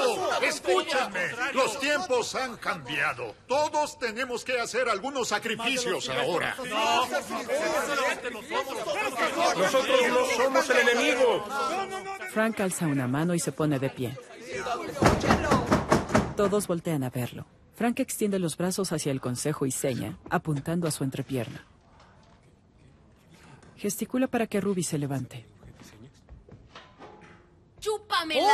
Escúchenme. Los tiempos han cambiado. Todos tenemos que hacer algunos sacrificios ahora. Nosotros no somos el enemigo. Frank alza una mano y se pone de pie. Todos voltean a verlo. Frank extiende los brazos hacia el consejo y seña, apuntando a su entrepierna. Gesticula para que Ruby se levante. ¡Chúpamela!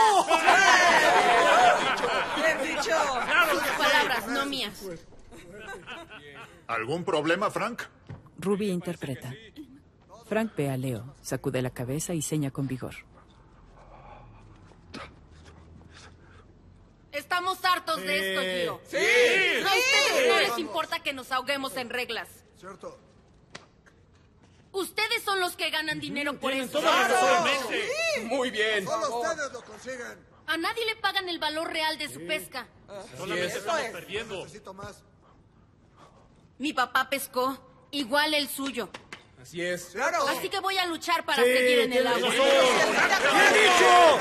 ¡Bien dicho! Sus palabras, no mías. ¿Algún problema, Frank? Ruby interpreta. Frank ve a Leo, sacude la cabeza y seña con vigor. Estamos hartos de esto, Gio. ¡Sí! A ustedes no les importa que nos ahoguemos en reglas. Cierto. Ustedes son los que ganan dinero por eso. ¡Sí! Muy bien. Solo ustedes lo consiguen. A nadie le pagan el valor real de su pesca. Solamente estamos perdiendo. Necesito más. Mi papá pescó, igual el suyo. Así es. ¡Claro! Así que voy a luchar para seguir en el agua. ¡Bien dicho!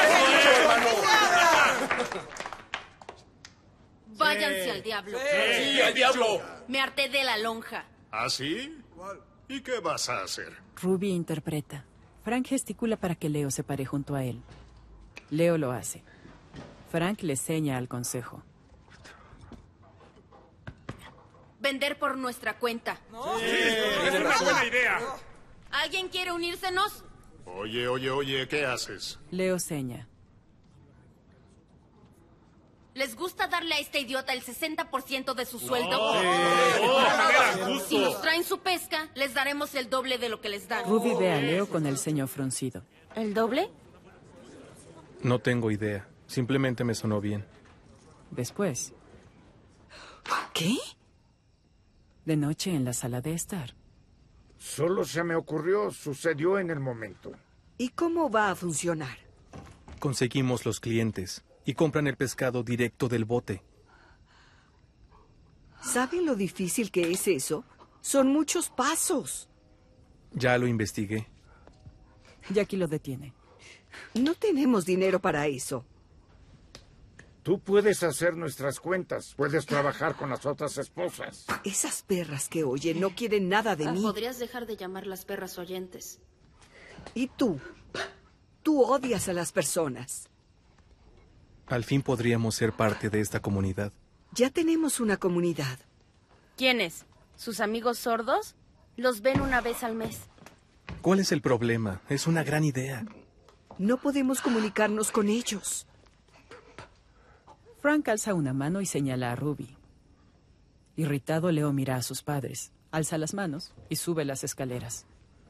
Váyanse al diablo. ¡Sí, al diablo! Me harté de la lonja. ¿Ah, sí? ¿Cuál? ¿Y qué vas a hacer? Ruby interpreta. Frank gesticula para que Leo se pare junto a él. Leo lo hace. Frank le seña al consejo. Vender por nuestra cuenta. Es una buena idea. ¿Alguien quiere unírsenos? Oye, ¿qué haces? Leo seña. ¿Les gusta darle a este idiota el 60% de su sueldo? Si nos traen su pesca, les daremos el doble de lo que les dan. Ruby ve a Leo con el ceño fruncido. ¿El doble? No tengo idea. Simplemente me sonó bien. Después, ¿Qué? de noche en la sala de estar, Solo se me ocurrió, sucedió en el momento. ¿Y cómo va a funcionar? Conseguimos los clientes y compran el pescado directo del bote. ¿Saben lo difícil que es eso? Son muchos pasos. Ya lo investigué. Jackie lo detiene. No tenemos dinero para eso. Tú puedes hacer nuestras cuentas, puedes trabajar con las otras esposas. Esas perras que oyen no quieren nada de mí. Podrías dejar de llamar las perras oyentes. ¿Y tú? Tú odias a las personas. Al fin podríamos ser parte de esta comunidad. Ya tenemos una comunidad. ¿Quiénes? ¿Sus amigos sordos? Los ven una vez al mes. ¿Cuál es el problema? Es una gran idea. No podemos comunicarnos con ellos. Frank alza una mano y señala a Ruby. Irritado, Leo mira a sus padres, alza las manos y sube las escaleras.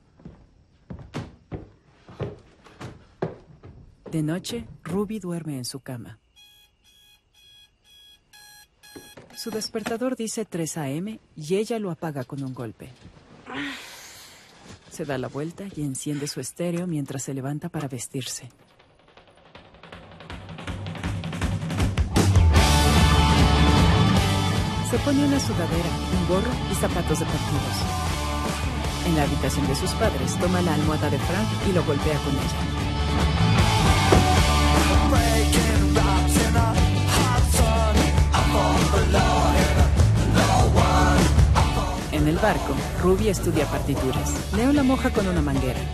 De noche, Ruby duerme en su cama. Su despertador dice 3 a.m. y ella lo apaga con un golpe. Se da la vuelta y enciende su estéreo mientras se levanta para vestirse. Se pone una sudadera, un gorro y zapatos deportivos. En la habitación de sus padres, toma la almohada de Frank y lo golpea con ella. En el barco, Ruby estudia partituras. Leo la moja con una manguera.